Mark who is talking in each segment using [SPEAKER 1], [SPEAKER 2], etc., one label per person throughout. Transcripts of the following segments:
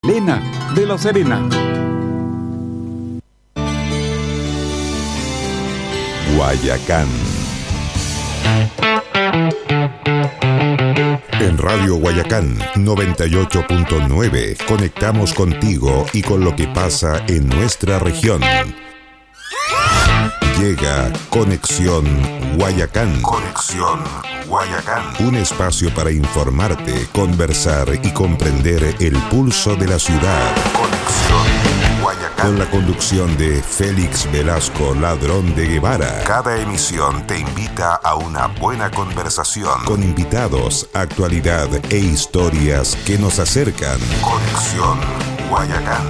[SPEAKER 1] Elena de La Serena.
[SPEAKER 2] Guayacán. En Radio Guayacán 98.9 conectamos contigo y con lo que pasa en nuestra región. Llega Conexión Guayacán. Conexión Guayacán. Un espacio para informarte, conversar y comprender el pulso de la ciudad. Conexión Guayacán. Con la conducción de Félix Velasco Ladrón de Guevara. Cada emisión te invita a una buena conversación con invitados, actualidad e historias que nos acercan. Conexión Guayacán.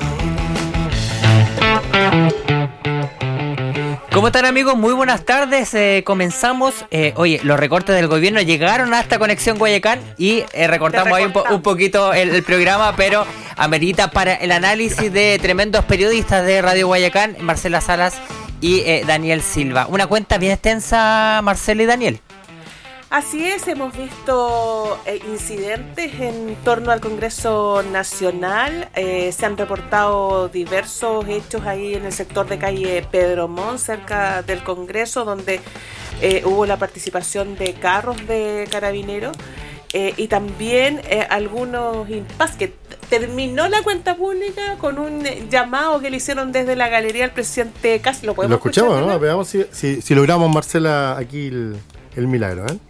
[SPEAKER 3] ¿Cómo están, amigos? Muy buenas tardes. Comenzamos. Oye, los recortes del gobierno llegaron hasta Conexión Guayacán y recortamos ahí un poquito el programa, pero amerita para el análisis de tremendos periodistas de Radio Guayacán, Marcela Salas y Daniel Silva. Una cuenta bien extensa, Marcela y Daniel.
[SPEAKER 4] Así es, hemos visto incidentes en torno al Congreso Nacional, se han reportado diversos hechos ahí en el sector de calle Pedro Montt, cerca del Congreso, donde hubo la participación de carros de carabineros y también algunos impases que terminó la cuenta pública con un llamado que le hicieron desde la galería al presidente Kast. ¿Lo podemos escuchar?
[SPEAKER 5] Lo escuchamos, ¿no? Veamos si logramos, Marcela, aquí el milagro, ¿eh?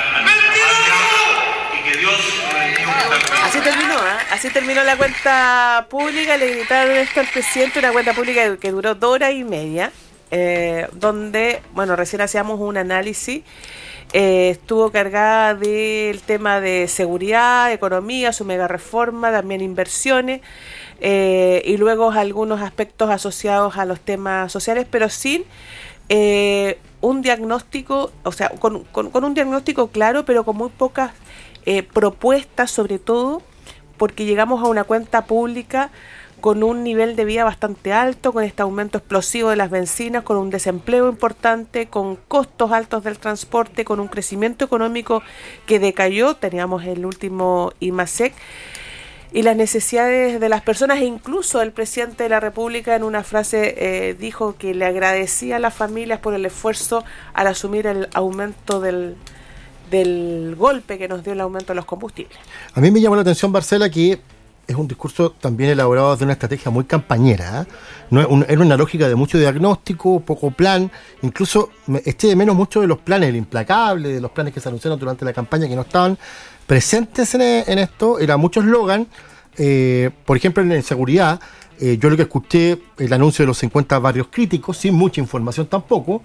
[SPEAKER 4] Así terminó la cuenta pública. Le gritaron esto al presidente, una cuenta pública que duró 2 horas y media, donde, bueno, recién hacíamos un análisis, estuvo cargada del tema de seguridad, economía, su mega reforma, también inversiones, y luego algunos aspectos asociados a los temas sociales, pero sin un diagnóstico, o sea, con un diagnóstico claro, pero con muy pocas propuestas, sobre todo porque llegamos a una cuenta pública con un nivel de vida bastante alto, con este aumento explosivo de las bencinas, con un desempleo importante, con costos altos del transporte, con un crecimiento económico que decayó, teníamos el último IMASEC, y las necesidades de las personas, e incluso el presidente de la República en una frase dijo que le agradecía a las familias por el esfuerzo al asumir el aumento del golpe que nos dio el aumento de los combustibles.
[SPEAKER 5] A mí me llamó la atención, Marcela, que es un discurso también elaborado desde una estrategia muy campañera, ¿eh? Era una lógica de mucho diagnóstico, poco plan, incluso eché de menos mucho de los planes, el implacable, de los planes que se anunciaron durante la campaña que no estaban presentes en esto, era mucho eslogan, por ejemplo en seguridad. Yo lo que escuché, el anuncio de los 50 barrios críticos, sin mucha información tampoco.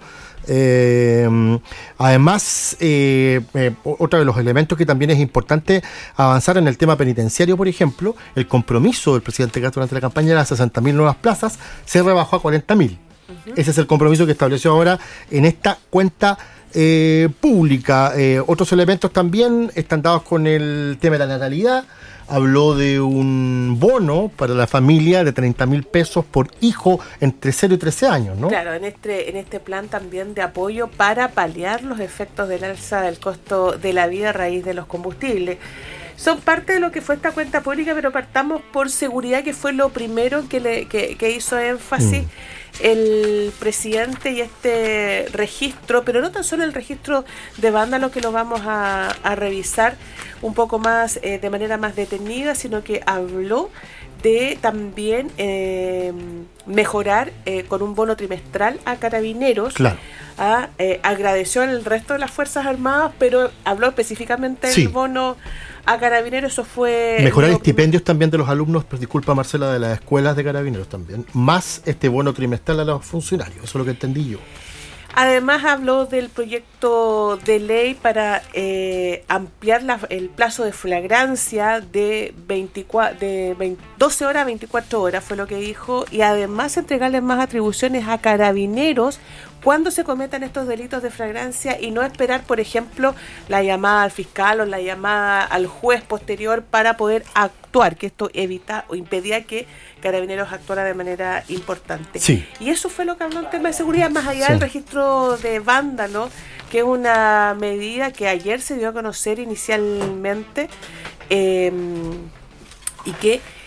[SPEAKER 5] Además, otro de los elementos que también es importante avanzar en el tema penitenciario, por ejemplo, el compromiso del presidente Kast durante la campaña era 60.000 nuevas plazas, se rebajó a 40.000. Ese es el compromiso que estableció ahora en esta cuenta pública. Otros elementos también están dados con el tema de la natalidad. Habló de un bono para la familia de 30.000 pesos por hijo entre 0 y 13 años, ¿no?
[SPEAKER 4] Claro, en este plan también de apoyo para paliar los efectos del alza del costo de la vida a raíz de los combustibles. Son parte de lo que fue esta cuenta pública, pero partamos por seguridad, que fue lo primero que hizo énfasis el presidente, y este registro, pero no tan solo el registro de vándalos, que lo vamos a revisar un poco más de manera más detenida, sino que habló de también mejorar con un bono trimestral a carabineros.
[SPEAKER 5] Claro.
[SPEAKER 4] Agradeció al resto de las Fuerzas Armadas, pero habló específicamente del bono a carabineros. Eso fue
[SPEAKER 5] mejorar estipendios también de los alumnos, pero disculpa, Marcela, de las escuelas de carabineros también, más este bono trimestral a los funcionarios. Eso es lo que entendí yo.
[SPEAKER 4] Además habló del proyecto de ley para ampliar el plazo de flagrancia de 12 horas a 24 horas, fue lo que dijo, y además entregarles más atribuciones a carabineros cuando se cometan estos delitos de flagrancia, y no esperar, por ejemplo, la llamada al fiscal o la llamada al juez posterior para poder actuar, que esto evita o impedía que Carabineros actuara de manera importante.
[SPEAKER 5] Sí.
[SPEAKER 4] Y eso fue lo que habló en tema de seguridad, más allá del registro de vándalos, que es una medida que ayer se dio a conocer inicialmente, y que